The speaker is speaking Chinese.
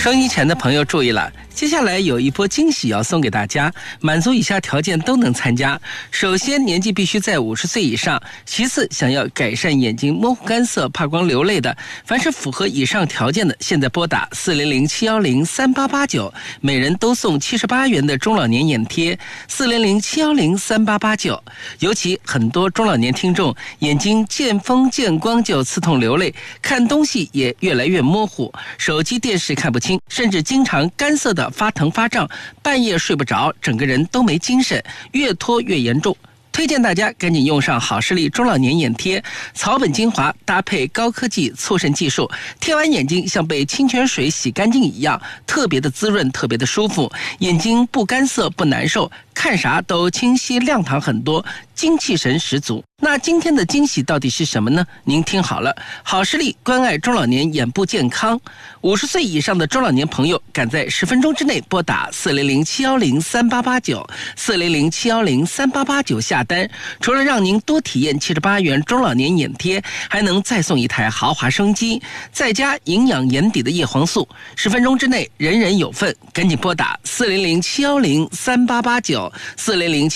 收音机前的朋友注意了，接下来有一波惊喜要送给大家，满足以下条件都能参加。首先，年纪必须在50岁以上；其次，想要改善眼睛模糊干涩、怕光流泪的，凡是符合以上条件的，现在拨打400-710-3889，每人都送78元的中老年眼贴，400-710-3889。尤其很多中老年听众眼睛见风见光就刺痛流泪，看东西也越来越模糊，手机电视看不清，甚至经常干涩的发疼发胀，半夜睡不着，整个人都没精神，越拖越严重。推荐大家赶紧用上好视力中老年眼贴，草本精华搭配高科技促渗技术，贴完眼睛像被清泉水洗干净一样，特别的滋润，特别的舒服，眼睛不干涩不难受，看啥都清晰亮堂很多，精气神十足。那今天的惊喜到底是什么呢？您听好了，好视力关爱中老年眼部健康，50岁以上的中老年朋友赶在10分钟之内拨打400-710-3889，400-710-3889下单，除了让您多体验78元中老年眼贴，还能再送一台豪华收音机，再加营养眼底的叶黄素。10分钟之内人人有份，赶紧拨打400-710-3889，400